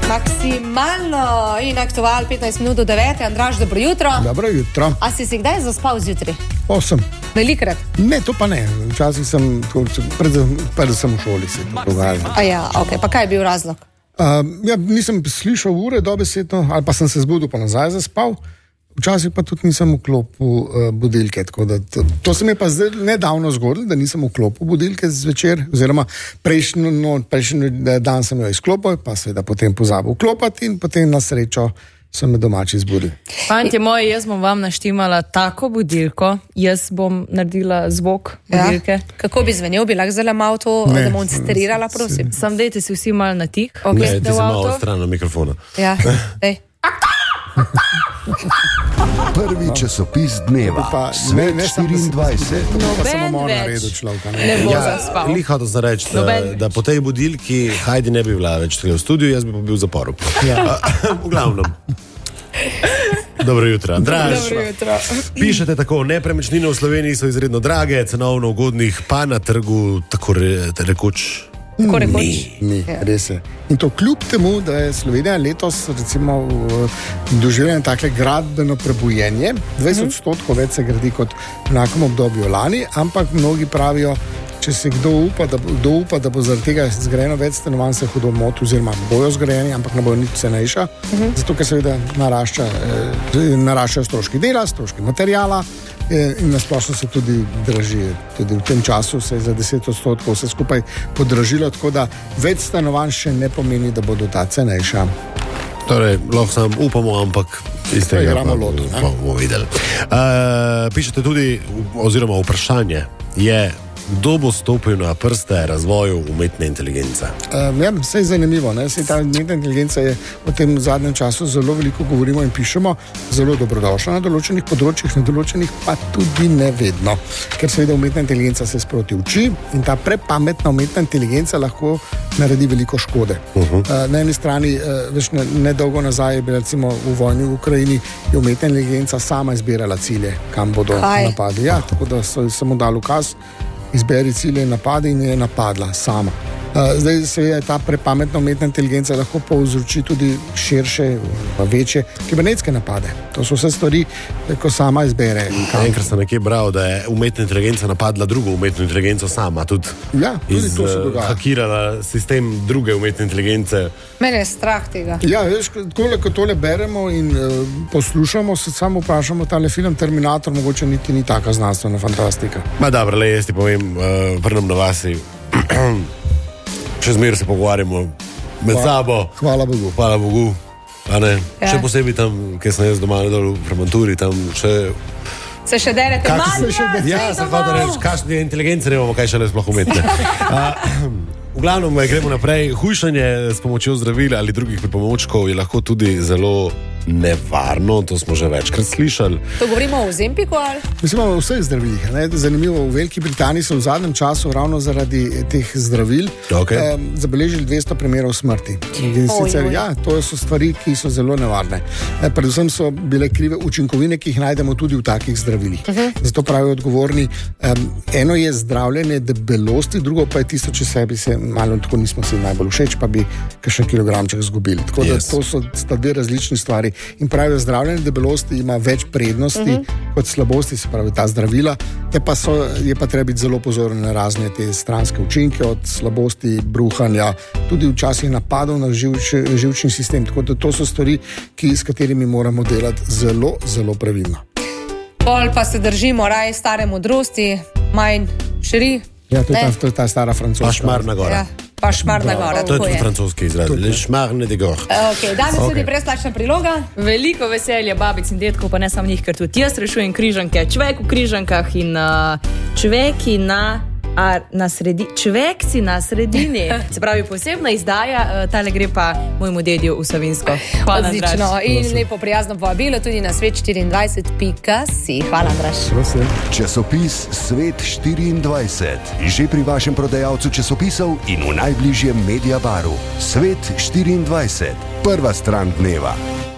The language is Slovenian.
Maksimalno in aktual 15 minut do 9. Andraž, dobro jutro. Dobro jutro. A si kdaj zaspal zjutraj? 8. Velikrat? Ne, to pa ne. Včasih sem, predvsem v šoli se to dogajalo. Okay. Pa kaj je bil razlog? Nisem slišal ure dobesedno, ali pa sem se zbudil pa nazaj zaspal. Včasih pa tudi nisem vklopil budilke, tako da to se mi je pa zdaj nedavno zgodilo, da nisem vklopil budilke zvečer, oziroma prejšnji dan sem jo izklopil, pa seveda potem pozabil vklopati in potem na srečo so me domači zbudili. Fantje moji, jaz bom vam naštimala tako budilko, jaz bom naredila zvok budilke. Kako bi zvenel, bi lahko zelo malo to demonstrirala, prosim. Sam dejte si vsi malo na tih. Ne, ti si malo stran od mikrofona. Ja, dej. Prvi časopis dneva, Svet 24. Ne bo zaspal. Liha to zdaj reči, da po tej budilki Hajdi ne bi bila več v studiu, jaz bi pa bil v zaporu. V glavnem. Dobro jutro, Andraž. Dobro jutro. Pišete tako, nepremičnine v Sloveniji so izredno drage, cenovno ugodnih pa na trgu tako rekoč Ni, res je. In to kljub temu, da je Slovenija letos recimo doživela takle gradbeno prebujenje, 20% več se gradi kot v enakem obdobju lani, ampak mnogi pravijo, če se kdo upa, da bo zaradi tega zgrajeno več stanovanj, se hudo moti, oziroma bojo zgrajeni, ampak ne bojo nič cenejša, zato ker seveda naraščajo stroški dela, stroški materijala, in nasplošno se tudi draži. Tudi v tem času se je za 10% vse skupaj podražilo, tako da več stanovanj še ne pomeni, da bodo ta cenejša. Torej, lahko sam upamo, ampak iz tega pa bomo videli. Pišete tudi, oziroma vprašanje je, kdo bo stopil na prste razvoju umetne inteligence? Vse je zanimivo. Ta umetna inteligenca je v tem zadnjem času zelo veliko govorimo in pišemo, zelo dobrodošla na določenih področjih, na določenih pa tudi ne vedno. Ker seveda umetna inteligenca se sproti uči in ta prepametna umetna inteligenca lahko naredi veliko škode. Na eni strani, nedolgo nazaj je bila recimo v vojni v Ukrajini, je umetna inteligenca sama izbirala cilje, kam bodo napadli. Tako da so samo dali ukaz, izberi cilje in napade in je napadla sama. Zdaj seveda ta prepametna umetna inteligenca lahko povzroči tudi širše, večje kibernetske napade. To so vse stvari, ko sama izbere. Enkrat sem nekje bral, da je umetna inteligenca napadla drugo umetno inteligenco sama, tudi to se dogaja. Hakirala sistem druge umetne inteligence. Mene je strah tega. Veš, ko tole beremo in poslušamo, se samo vprašamo, tale film Terminator mogoče niti ni taka znanstvena fantastika. Dobro, jaz ti povem, vrnem na vasi. Še zmeraj se pogovarjamo med sabo. Hvala Bogu. Hvala Bogu. Še posebej tam, kjer sem jaz doma dol v Premanturi, tam še... Se še derete manj? Se hoče reči, kakšne inteligence ne bomo, kaj šele sploh umetne. V glavnem, gremo naprej. Hujšanje s pomočjo zdravil ali drugih pripomočkov je lahko tudi zelo nevarno, to smo že večkrat slišali. To govorimo o Ozempiku ali? Mislim, o vseh zdravilih. Zanimivo, v Veliki Britaniji so v zadnjem času ravno zaradi teh zdravil zabeležili 200 primerov smrti. To so stvari, ki so zelo nevarne. Predvsem so bile krive učinkovine, ki jih najdemo tudi v takih zdravilih. Zato pravijo odgovorni, eno je zdravljenje debelosti, drugo pa je tisto, če sebi se malo tako nismo si najbolj všeč, pa bi kakšen kilogramček zgubili. Tako da to so dve različni stvari. In pravijo, zdravljenje debelosti ima več prednosti kot slabosti, se pravi ta zdravila, je pa treba biti zelo pozoren na razne te stranske učinke, od slabosti, bruhanja, tudi včasih napadov na živčni sistem. Tako da to so stvari, s katerimi moramo delati zelo, zelo previdno. Pol pa se držimo raje stare modrosti, manj širi. To je ta stara francoska. Pašmarna gora. Pašmarna gora. To je tudi francoski izraz. Le šmarne de gor. Danes tudi brezplačna priloga. Veliko veselja babic in detkov, pa ne samo njih, ker tudi jaz rešujem križanke. Človek v križankah in človek si na sredini. Se pravi, posebna izdaja, tale gre pa mojemu dedju v Savinjsko. Hvala, Andraž. In lepo prijazno povabilo tudi na svet24.si. Hvala, Andraž. Časopis Svet 24. Že pri vašem prodajalcu časopisov in v najbližjem Mediabaru. Svet 24. Prva stran dneva.